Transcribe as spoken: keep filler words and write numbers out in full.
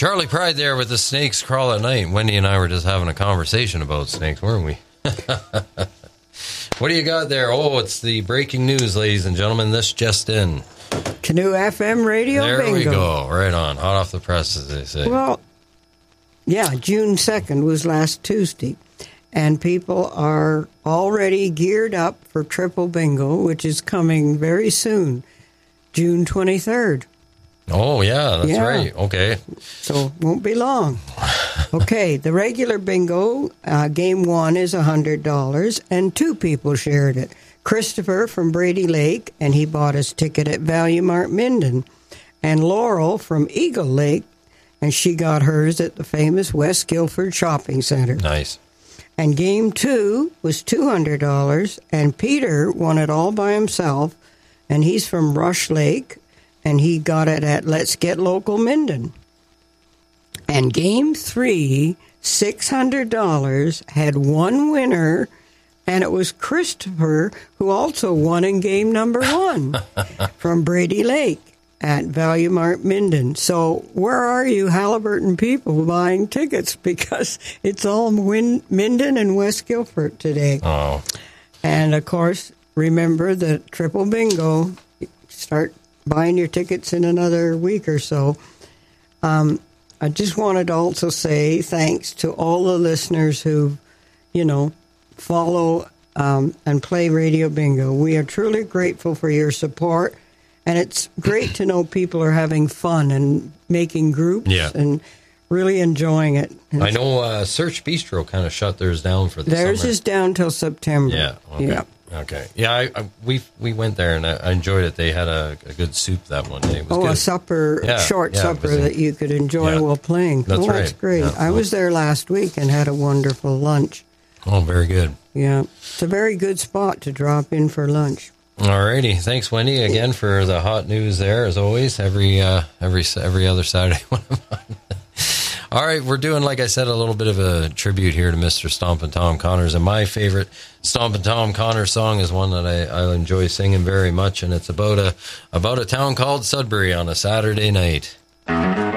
Charlie Pride there with the snakes crawl at night. Wendy and I were just having a conversation about snakes, weren't we? What do you got there? Oh, it's the breaking news, ladies and gentlemen. This just in. Canoe F M radio there bingo. There we go. Right on. Hot off the press, as they say. Well, yeah, June second was last Tuesday. And people are already geared up for Triple Bingo, which is coming very soon, June twenty-third. Oh, yeah, that's yeah. right. Okay. So it won't be long. Okay, the regular bingo, uh, game one is one hundred dollars, and two people shared it. Christopher from Brady Lake, and he bought his ticket at Value Mart Minden. And Laurel from Eagle Lake, and she got hers at the famous West Guilford Shopping Center. Nice. And game two was two hundred dollars, and Peter won it all by himself, and he's from Rush Lake, and he got it at Let's Get Local Minden. And game three, six hundred dollars, had one winner, and it was Christopher, who also won in game number one from Brady Lake at Value Mart Minden. So where are you, Halliburton people, buying tickets? Because it's all Win- Minden and West Guilford today. Oh. And, of course, remember the Triple Bingo. Start buying your tickets in another week or so. Um, I just wanted to also say thanks to all the listeners who, you know, follow um, and play Radio Bingo. We are truly grateful for your support. And it's great to know people are having fun and making groups yeah. and really enjoying it. And I know uh, Search Bistro kind of shut theirs down for the theirs summer. is down till September. Yeah. Okay. Yeah. Okay. Yeah, I, I, we we went there and I, I enjoyed it. They had a, a good soup that one day. It was oh, good. a supper, yeah, short yeah, supper in, that you could enjoy yeah, while playing. That's oh, right. That's great. Yeah, I was there last week and had a wonderful lunch. Oh, very good. Yeah. It's a very good spot to drop in for lunch. Alrighty, thanks, Wendy, again for the hot news there, as always, every uh, every every other Saturday. All right, we're doing, like I said, a little bit of a tribute here to Mister Stompin' Tom Connors, and my favorite Stompin' Tom Connors song is one that I, I enjoy singing very much, and it's about a about a town called Sudbury on a Saturday night.